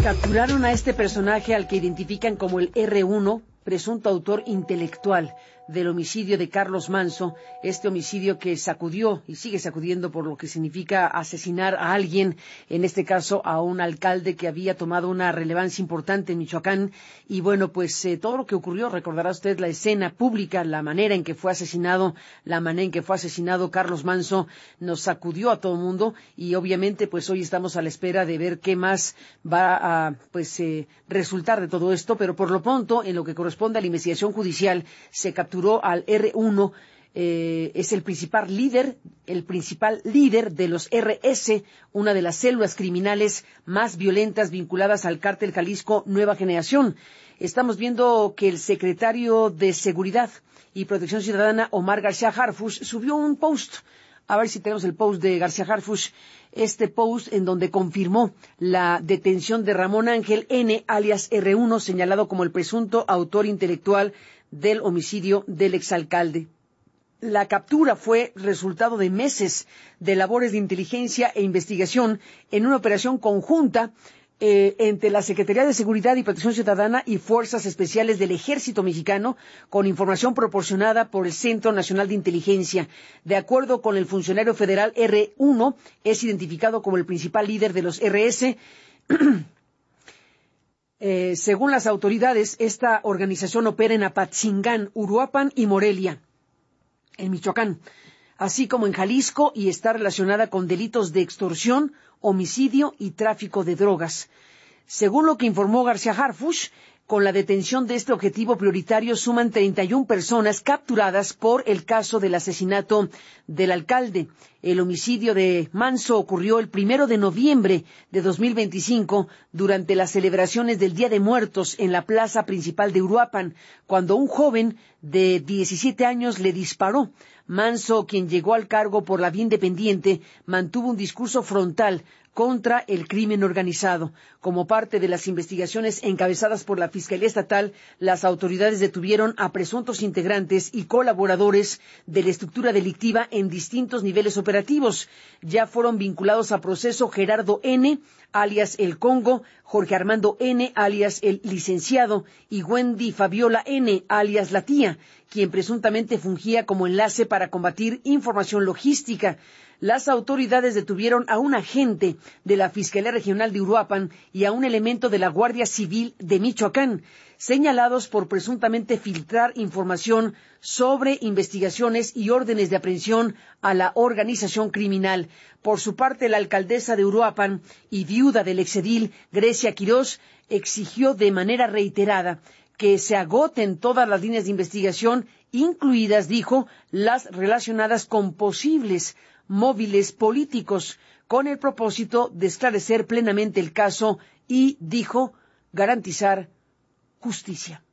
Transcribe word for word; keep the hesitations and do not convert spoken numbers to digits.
Capturaron a este personaje al que identifican como el erre uno, presunto autor intelectual del homicidio de Carlos Manzo, este homicidio que sacudió y sigue sacudiendo por lo que significa asesinar a alguien, en este caso a un alcalde que había tomado una relevancia importante en Michoacán. Y bueno, pues eh, todo lo que ocurrió, recordará usted la escena pública, la manera en que fue asesinado, la manera en que fue asesinado Carlos Manzo, nos sacudió a todo el mundo y obviamente pues hoy estamos a la espera de ver qué más va a pues eh, resultar de todo esto, pero por lo pronto, en lo que corresponde a la investigación judicial, se capturó al erre uno, eh, es el principal líder, el principal líder de los erre ese, una de las células criminales más violentas vinculadas al cártel Jalisco Nueva Generación. Estamos viendo que el secretario de Seguridad y Protección Ciudadana, Omar García Harfuch, subió un post. A ver si tenemos el post de García Harfuch, este post en donde confirmó la detención de Ramón Ángel N., alias erre uno, señalado como el presunto autor intelectual del homicidio del exalcalde. La captura fue resultado de meses de labores de inteligencia e investigación en una operación conjunta Eh, entre la Secretaría de Seguridad y Protección Ciudadana y Fuerzas Especiales del Ejército Mexicano, con información proporcionada por el Centro Nacional de Inteligencia. De acuerdo con el funcionario federal, erre uno es identificado como el principal líder de los erre ese. eh, según las autoridades, esta organización opera en Apatzingán, Uruapan y Morelia, en Michoacán, así como en Jalisco, y está relacionada con delitos de extorsión, homicidio y tráfico de drogas. Según lo que informó García Harfuch, con la detención de este objetivo prioritario suman treinta y una personas capturadas por el caso del asesinato del alcalde. El homicidio de Manzo ocurrió el primero de noviembre de dos mil veinticinco durante las celebraciones del Día de Muertos en la plaza principal de Uruapan, cuando un joven de diecisiete años le disparó. Manzo, quien llegó al cargo por la vía independiente, mantuvo un discurso frontal contra el crimen organizado. Como parte de las investigaciones encabezadas por la Fiscalía Estatal, las autoridades detuvieron a presuntos integrantes y colaboradores de la estructura delictiva en distintos niveles operativos. Ya fueron vinculados a proceso Gerardo N., alias El Congo, Jorge Armando N., alias El Licenciado, y Wendy Fabiola N., alias La Tía, quien presuntamente fungía como enlace para combatir información logística. Las autoridades detuvieron a un agente de la Fiscalía Regional de Uruapan y a un elemento de la Guardia Civil de Michoacán, señalados por presuntamente filtrar información sobre investigaciones y órdenes de aprehensión a la organización criminal. Por su parte, la alcaldesa de Uruapan y viuda del exedil, Grecia Quirós, exigió de manera reiterada que se agoten todas las líneas de investigación, incluidas, dijo, las relacionadas con posibles móviles políticos, con el propósito de esclarecer plenamente el caso y, dijo, garantizar justicia.